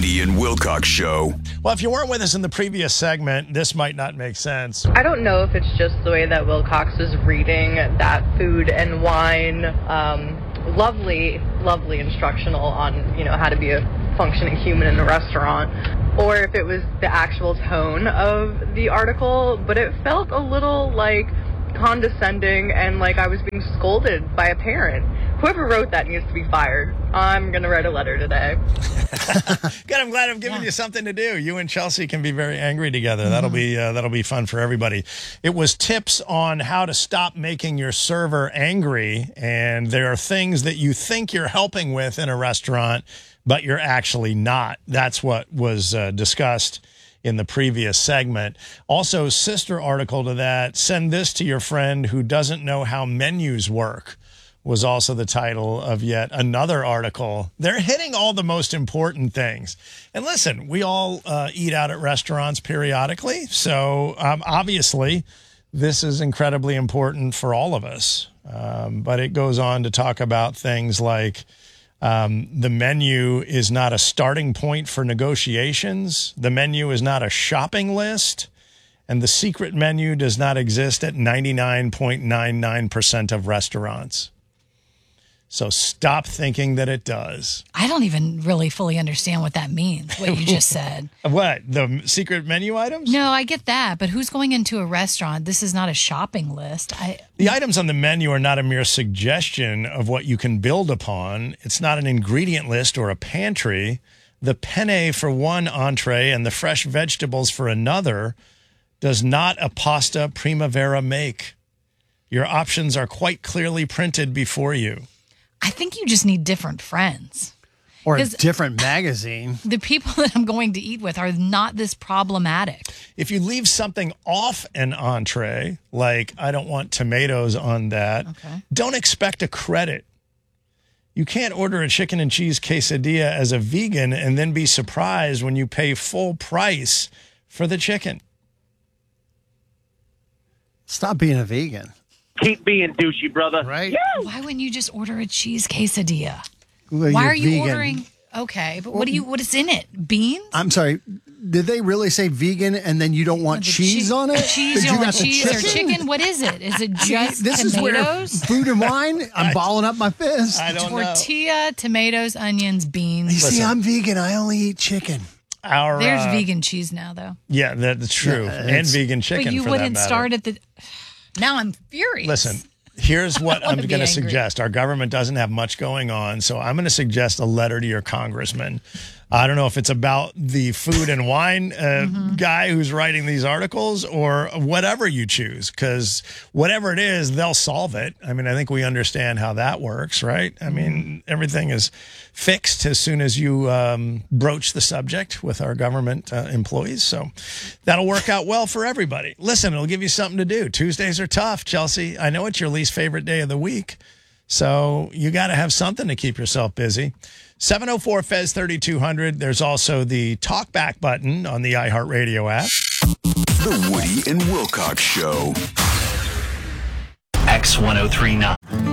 Woody and Wilcox Show. Well, if you weren't with us in the previous segment, this might not make sense. I don't know if it's just the way that Wilcox is reading that Food and Wine, lovely instructional on, how to be a functioning human in a restaurant, or if it was the actual tone of the article, but it felt a little condescending and like I was being scolded by a parent. Whoever wrote that needs to be fired. I'm going to write a letter today. Good. I'm glad I've given you something to do. You and Chelsea can be very angry together. Mm-hmm. That'll be fun for everybody. It was tips on how to stop making your server angry. And there are things that you think you're helping with in a restaurant, but you're actually not. That's what was discussed in the previous segment. Also, sister article to that, send this to your friend who doesn't know how menus work, was also the title of yet another article. They're hitting all the most important things. And listen, we all eat out at restaurants periodically. So obviously, this is incredibly important for all of us. But it goes on to talk about things like the menu is not a starting point for negotiations. The menu is not a shopping list. And the secret menu does not exist at 99.99% of restaurants. So stop thinking that it does. I don't even really fully understand what that means, what you just said. What? The secret menu items? No, I get that. But who's going into a restaurant? This is not a shopping list. The items on the menu are not a mere suggestion of what you can build upon. It's not an ingredient list or a pantry. The penne for one entree and the fresh vegetables for another does not a pasta primavera make. Your options are quite clearly printed before you. I think you just need different friends. Or a different magazine. The people that I'm going to eat with are not this problematic. If you leave something off an entree, like I don't want tomatoes on that, don't expect a credit. You can't order a chicken and cheese quesadilla as a vegan and then be surprised when you pay full price for the chicken. Stop being a vegan. Keep being douchey, brother. Right? Yeah. Why wouldn't you just order a cheese quesadilla? Well, why are you vegan. ordering? Okay, but what is in it? Beans? I'm sorry. Did they really say vegan and then you don't want cheese on it? Cheese, you don't want cheese or chicken? What is it? Is it just this tomatoes? Is where Food and Wine, I'm balling up my fist. I don't know. Tortilla, tomatoes, onions, beans. You see, I'm vegan. I only eat chicken. There's vegan cheese now, though. Yeah, that's true. And vegan chicken, but you for wouldn't that matter. start at the... Now I'm furious. Listen, here's what I'm going to suggest. Our government doesn't have much going on, so I'm going to suggest a letter to your congressman. I don't know if it's about the Food and Wine guy who's writing these articles or whatever you choose, because whatever it is, they'll solve it. I mean, I think we understand how that works, right? I mean, everything is fixed as soon as you broach the subject with our government employees. So that'll work out well for everybody. Listen, it'll give you something to do. Tuesdays are tough, Chelsea. I know it's your least favorite day of the week. So you got to have something to keep yourself busy. 704-FEZ-3200. There's also the talkback button on the iHeartRadio app. The Woody and Wilcox Show. X1039.